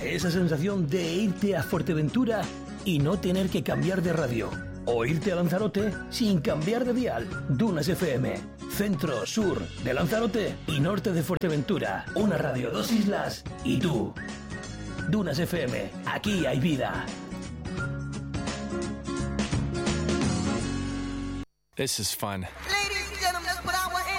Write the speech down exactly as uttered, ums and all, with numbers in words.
Esa sensación de irte a Fuerteventura y no tener que cambiar de radio. O irte a Lanzarote sin cambiar de dial. Dunas F M. Centro, sur de Lanzarote y norte de Fuerteventura. Una radio, dos islas y tú. Dunas F M. Aquí hay vida. This is fun. Lady